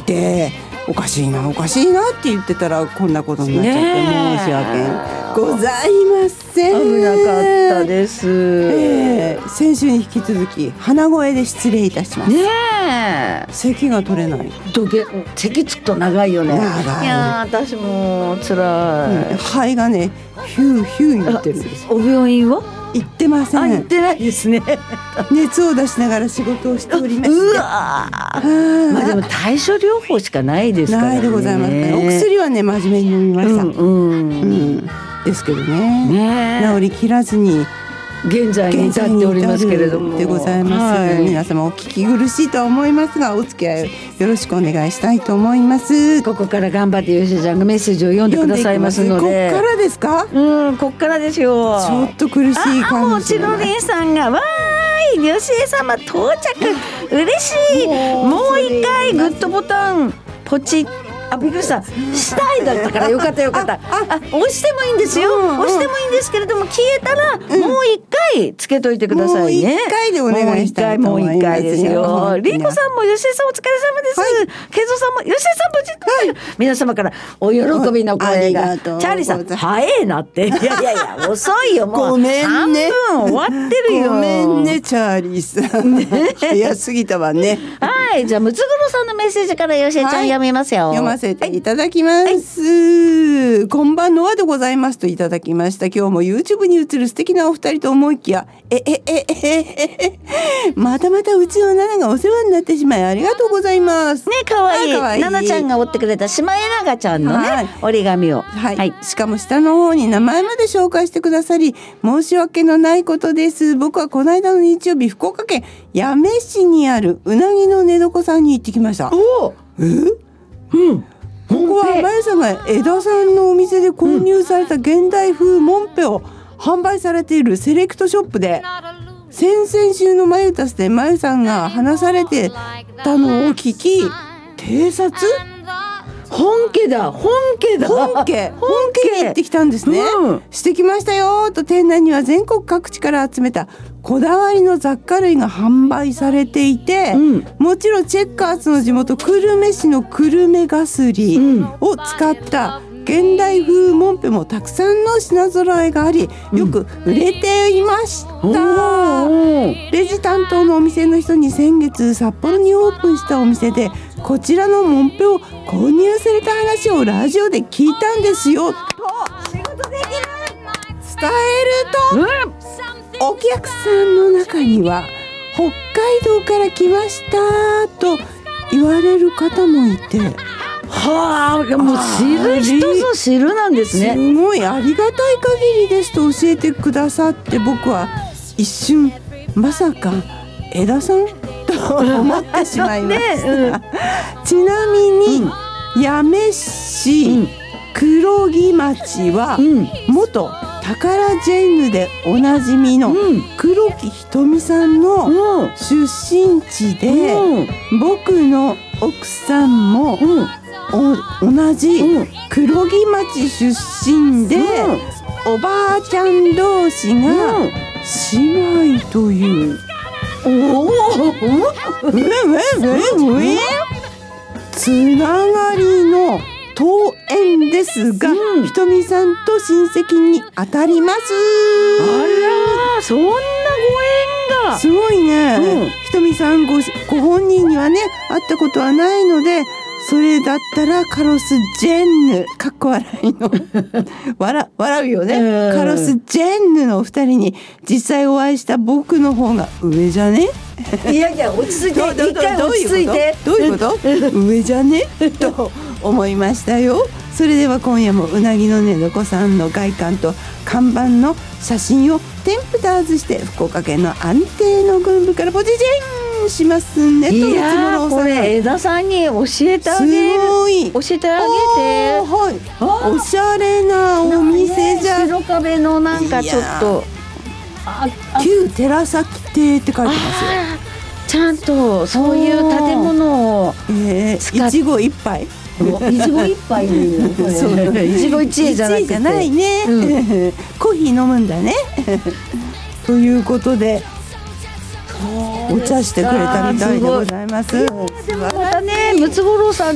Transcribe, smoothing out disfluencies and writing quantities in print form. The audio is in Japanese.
て、おかしいなって言ってたらこんなことになっちゃって申し訳ございません。 危なかったです、 先週に引き続き鼻声で失礼いたします。咳が取れない。 咳つくと長いよね。 長い。 いや私も辛い、 肺がねヒューヒュー言ってるんです。 お病院は行ってません。 行ってないですね。 熱を出しながら仕事をしておりまして、 まあでも対処療法しかないですからね。 ないでございますね。お薬はね真面目に飲みました、ですけどね、治りきらずに現在に至っておりますけれどもでございます、皆様お聞き苦しいとは思いますがお付き合いよろしくお願いしたいと思います。 ここから頑張ってよしちゃんがメッセージを読んでくださいますので。 こっからですか？ こっからですよ。 ちょっと苦しい感もうチロリンさんがわーいよしえ様到着嬉しい。もう一回グッドボタンポチッ。びっくりした。したいだったからよかった押してもいいんですよ、押してもいいんですけれども消えたらもう一回つけといてくださいね。 もう一回でお願いしたいと思います。 もう一回ですよ。りんこさんも吉江さんお疲れ様です、けいぞうさんも吉江さんポチッと、皆様からお喜びの声が、チャーリーさん早いなっていや遅いよもうごめんね半分終わってるよ。 ごめんねチャーリーさん、早すぎたわね。 はい、じゃあムツゴロウさんのメッセージから吉江ちゃん読みますよ。 読ませていただきます、こんばんのはでございますといただきました。今日も YouTube に映る素敵なお二人と思いきやまたうちのナナがお世話になってしまいありがとうございますね。かわいいナナちゃんが折ってくれたシマエナガちゃんのね、折り紙を、 しかも下の方に名前まで紹介してくださり申し訳のないことです。僕はこの間の日曜日福岡県八女市にあるうなぎの寝床さんに行ってきました。ここはまゆさんが江田さんのお店で購入された現代風モンペを販売されているセレクトショップで、先々週のまゆたすでまゆさんが話されてたのを聞き偵察本家に行ってきたんですね、してきましたよと。店内には全国各地から集めたこだわりの雑貨類が販売されていて、もちろんチェッカーズの地元久留米市の久留米ガスリを使った現代風モンペもたくさんの品揃えがありよく売れていました、レジ担当のお店の人に先月札幌にオープンしたお店でこちらのモンペを購入された話をラジオで聞いたんですよと仕事できる伝えると、お客さんの中には北海道から来ましたと言われる方もいて、 もう知る人ぞ知るなんですね。 すごいありがたい限りですと教えてくださって、僕は一瞬まさか江田さんと思ってしまいました、ちなみに、八女市黒木町は、元タカラジェンヌでおなじみの黒木ひとみさんの出身地で、僕の奥さんも、同じ黒木町出身で、おばあちゃん同士が姉妹という、つながりの桃園ですが、ひとみさんと親戚に当たります。 あら、そんなご縁がすごいね、ひとみさんご本人にはね会ったことはないので、それだったらカロス・ジェンヌかっこ笑いの笑うよね、カロス・ジェンヌのお二人に実際お会いした僕の方が上じゃねいや落ち着いて一回落ち着いてどういうこと上じゃねと思いましたよ。それでは今夜もうなぎの寝床さんの外観と看板の写真をテンプターズして福岡県の安定の群部からポジジェンしますね。 いやこれ江田さんに教えてあげる、教えてあげて、 おしゃれなお店じゃ、 白壁のなんかちょっと旧寺崎邸って書いてますよ。 ちゃんとそういう建物をいちご一杯いちご一杯いちご一会じゃなくてじゃないね、コーヒー飲むんだねということでお茶してくれたみたいでございます。 またねムツゴロウさん